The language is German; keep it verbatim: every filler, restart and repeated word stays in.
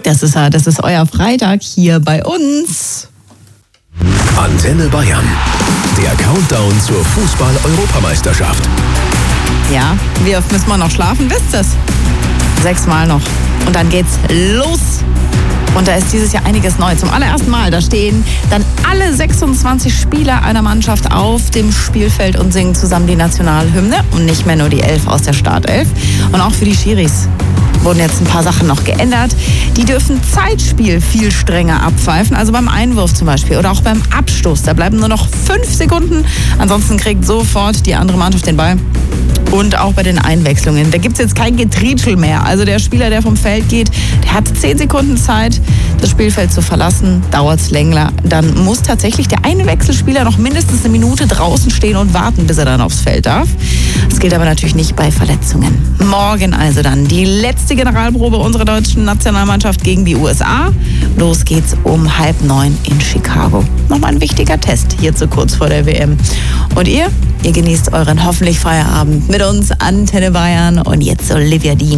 Das ist er, das ist euer Freitag hier bei uns. Antenne Bayern. Der Countdown zur Fußball-Europameisterschaft. Ja, wie oft müssen wir noch schlafen, wisst ihr's? Sechsmal noch. Und dann geht's los. Und da ist dieses Jahr einiges neu. Zum allerersten Mal, da stehen dann alle sechsundzwanzig Spieler einer Mannschaft auf dem Spielfeld und singen zusammen die Nationalhymne und nicht mehr nur die elf aus der Startelf. Und auch für die Schiris wurden jetzt ein paar Sachen noch geändert. Die dürfen Zeitspiel viel strenger abpfeifen, also beim Einwurf zum Beispiel oder auch beim Abstoß. Da bleiben nur noch fünf Sekunden, ansonsten kriegt sofort die andere Mannschaft den Ball. Und auch bei den Einwechslungen. Da gibt es jetzt kein Getrietschel mehr. Also der Spieler, der vom Feld geht, der hat zehn Sekunden Zeit, das Spielfeld zu verlassen. Dauert es länger, dann muss tatsächlich der Einwechselspieler noch mindestens eine Minute draußen stehen und warten, bis er dann aufs Feld darf. Das gilt aber natürlich nicht bei Verletzungen. Morgen also dann die letzte Generalprobe unserer deutschen Nationalmannschaft gegen die U S A. Los geht's um halb neun in Chicago. Nochmal ein wichtiger Test hier zu kurz vor der W M. Und ihr? Ihr genießt euren hoffentlich Feierabend mit uns, Antenne Bayern. Und jetzt Olivia Dean.